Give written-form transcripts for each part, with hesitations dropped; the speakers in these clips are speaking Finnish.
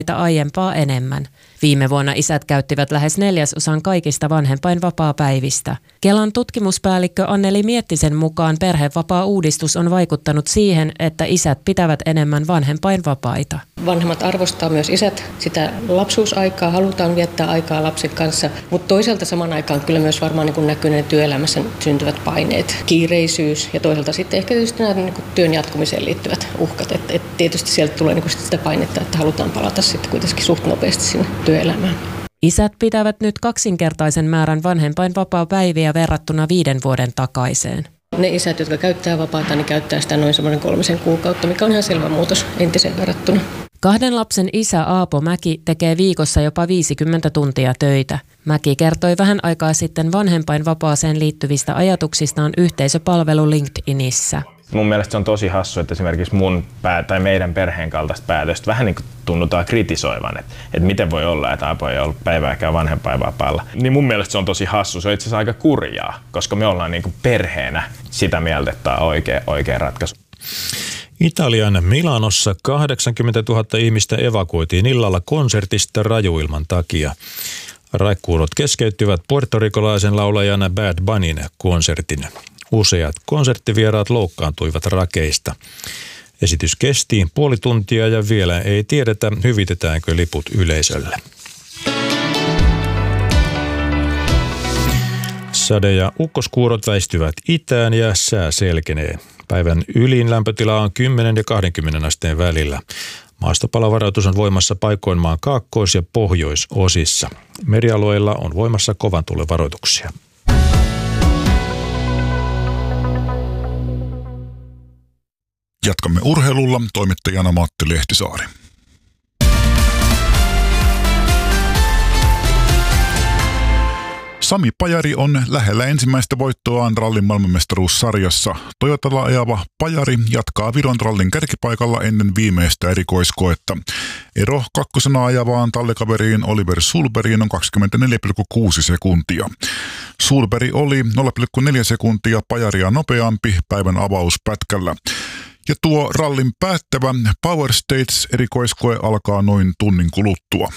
aiempaa enemmän. Viime vuonna isät käyttivät lähes 1/4 kaikista vanhempainvapaapäivistä. Kelan tutkimuspäällikkö Anneli Miettisen mukaan perhevapaa-uudistus on vaikuttanut siihen, että isät pitävät enemmän vanhempainvapaita. Vanhemmat arvostaa myös isät sitä lapsuusaikaa, halutaan viettää aikaa lapsen kanssa, mutta toisaalta saman aikaan kyllä myös varmaan näkyy ne työelämässä syntyvät paineet, kiireisyys ja toisaalta sitten ehkä tietysti nämä työn jatkumiseen liittyvät uhkat. Et tietysti sieltä tulee sitä painetta, että halutaan palata sitten kuitenkin suht nopeasti sinne työelämään. Isät pitävät nyt kaksinkertaisen määrän vanhempainvapaapäiviä verrattuna 5 vuoden takaiseen. Ne isät, jotka käyttää vapaata, niin käyttää sitä noin 3 kuukautta, mikä on ihan selvä muutos entiseen verrattuna. 2 lapsen isä Aapo Mäki tekee viikossa jopa 50 tuntia töitä. Mäki kertoi vähän aikaa sitten vanhempainvapaaseen liittyvistä ajatuksistaan yhteisöpalvelu LinkedInissä. Mun mielestä se on tosi hassu, että esimerkiksi tai meidän perheen kaltaista päätöstä vähän niin kuin tunnutaan kritisoivan, että miten voi olla, että Aapo ei ollut päivääkään vanhempainvapaalla. Niin mun mielestä se on tosi hassu, se on itse asiassa aika kurjaa, koska me ollaan niin kuin perheenä sitä mieltä, että tämä on oikea ratkaisu. Italian Milanossa 80 000 ihmistä evakuoitiin illalla konsertista rajuilman takia. Raekuurot keskeyttivät puertorikolaisen laulajan Bad Bunnyn konsertin. Useat konserttivieraat loukkaantuivat rakeista. Esitys kesti puoli tuntia ja vielä ei tiedetä, hyvitetäänkö liput yleisölle. Sade- ja ukkoskuurot väistyvät itään ja sää selkenee. Päivän ylin lämpötila on 10 ja 20 asteen välillä. Maastopalavarajoitus on voimassa paikoin maan kaakkois- ja pohjoisosissa. Merialueilla on voimassa kovan tuulen varoituksia. Jatkamme urheilulla, toimittajana Matti Lehtisaari. Sami Pajari on lähellä ensimmäistä voittoaan rallin maailmanmestaruussarjassa. Toyotalla ajava Pajari jatkaa Viron rallin kärkipaikalla ennen viimeistä erikoiskoetta. Ero kakkosena ajavaan tallikaveriin Oliver Sulbergiin on 24,6 sekuntia. Sulberg oli 0,4 sekuntia Pajaria nopeampi päivän avauspätkällä. Ja tuo rallin päättävä Power States-erikoiskoe alkaa noin tunnin kuluttua.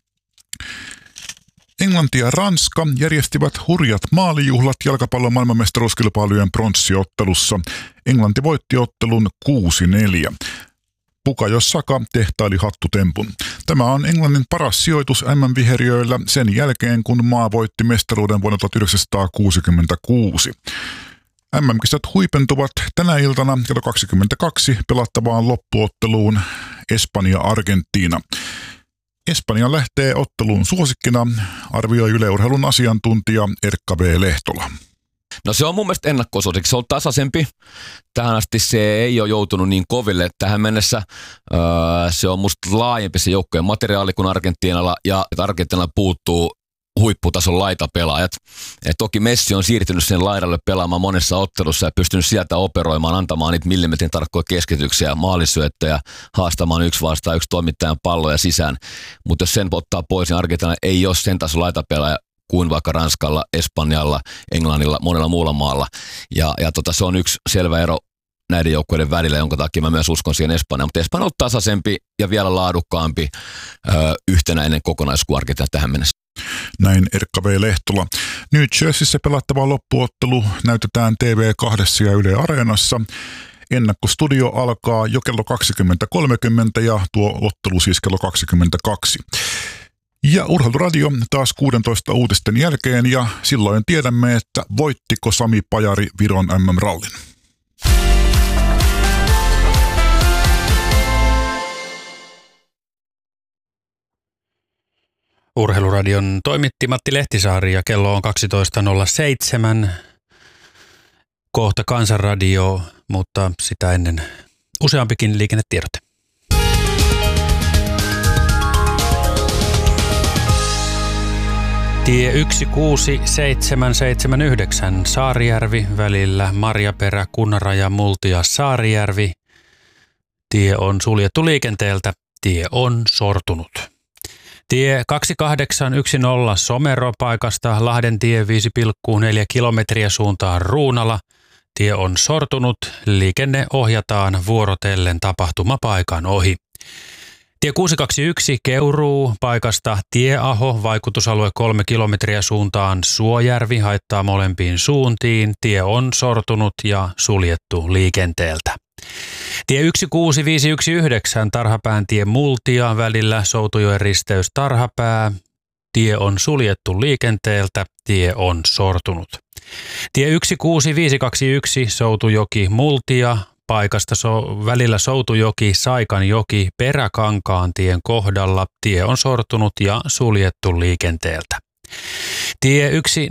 Englanti ja Ranska järjestivät hurjat maalijuhlat jalkapallon maailmanmestaruuskilpailujen pronssiottelussa. Englanti voitti ottelun 6-4. Bukayo Saka tehtaili hattutempun. Tämä on Englannin paras sijoitus MM-viheriöillä sen jälkeen, kun maa voitti mestaruuden vuonna 1966. MM-kisat huipentuvat tänä iltana kello 22 pelattavaan loppuotteluun Espanja-Argentiina. Espanja lähtee otteluun suosikkina, arvioi Yle Urheilun asiantuntija Erkka B. Lehtola. No se on mun mielestä ennakkosuosikki. Se on tasaisempi. Tähän asti se ei ole joutunut niin koville. Tähän mennessä se on musta laajempi se joukkojen materiaali kuin Argentiinalla, ja Argentiinalla puuttuu huipputason laitapelaajat. Et toki Messi on siirtynyt sen laidalle pelaamaan monessa ottelussa ja pystynyt sieltä operoimaan, antamaan niitä millimetrin tarkkoja keskityksiä, maalisyöttöjä, haastamaan 1 vastaan 1 toimittajan palloja sisään. Mutta jos sen ottaa pois, niin Argentiina ei ole sen tason laitapelaaja kuin vaikka Ranskalla, Espanjalla, Englannilla, monella muulla maalla. Ja se on yksi selvä ero näiden joukkueiden välillä, jonka takia mä myös uskon siihen Espanjaan. Mutta Espanja on tasaisempi ja vielä laadukkaampi yhtenäinen kokonaisuus kuin Argentiina tähän mennessä. Näin Erkka V. Lehtola. New Jerseyssä pelattava loppuottelu näytetään TV2 ja Yle Areenassa. Ennakkostudio alkaa jo kello 20.30 ja tuo ottelu siis kello 22. Ja Urheiluradio taas 16 uutisten jälkeen ja silloin tiedämme, että voittiko Sami Pajari Viron MM-rallin. Urheiluradion toimitti Matti Lehtisaari ja kello on 12.07. Kohta Kansanradio, mutta sitä ennen useampikin liikennetiedote. Tie 16779 Saarijärvi välillä Marjaperä, Kunnaraja, Multia, Saarijärvi. Tie on suljettu liikenteeltä. Tie on sortunut. Tie 2810 Somero-paikasta Lahdentie 5,4 kilometriä suuntaan Ruunala. Tie on sortunut. Liikenne ohjataan vuorotellen tapahtumapaikan ohi. Tie 621 Keuruu paikasta Tieaho, vaikutusalue 3 kilometriä suuntaan Suojärvi, haittaa molempiin suuntiin. Tie on sortunut ja suljettu liikenteeltä. Tie 16519 Tarhapään tie Multia välillä Soutujoen risteys Tarhapää. Tie on suljettu liikenteeltä, tie on sortunut. Tie 16521 Soutujoki Multia paikasta välillä Soutujoki Saikanjoki Peräkankaan tien kohdalla. Tie on sortunut ja suljettu liikenteeltä. Tie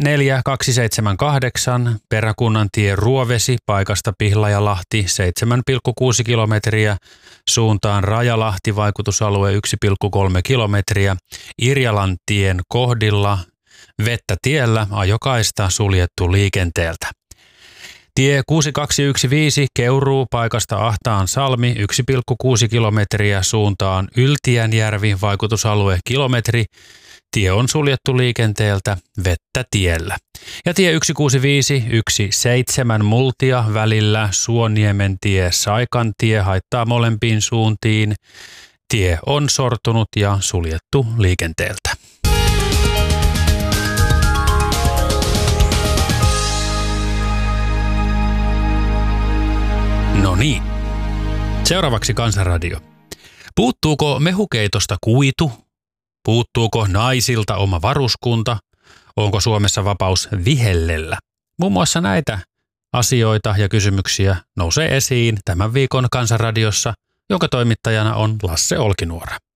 14278 Peräkunnan tie Ruovesi paikasta Pihlajalahti 7,6 kilometriä suuntaan Rajalahti vaikutusalue 1,3 kilometriä. Irjalan tien kohdilla vettä tiellä ajokaista suljettu liikenteeltä. Tie 6215 Keuruu paikasta Ahtaan Salmi 1,6 kilometriä suuntaan Yltiänjärvi vaikutusalue kilometri. Tie on suljettu liikenteeltä vettä tiellä. Ja tie 16517 Multia välillä Suoniemen tie Saikantie haittaa molempiin suuntiin. Tie on sortunut ja suljettu liikenteeltä. No niin. Seuraavaksi Kansanradio. Puuttuuko mehukeitosta kuitu? Puuttuuko naisilta oma varuskunta? Onko Suomessa vapaus vihellellä? Muun muassa näitä asioita ja kysymyksiä nousee esiin tämän viikon Kansanradiossa, jonka toimittajana on Lasse Olkinuora.